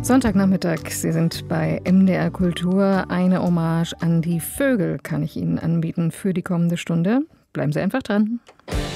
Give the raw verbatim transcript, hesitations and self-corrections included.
Sonntagnachmittag, Sie sind bei M D R Kultur. Eine Hommage an die Vögel kann ich Ihnen anbieten für die kommende Stunde. Bleiben Sie einfach dran.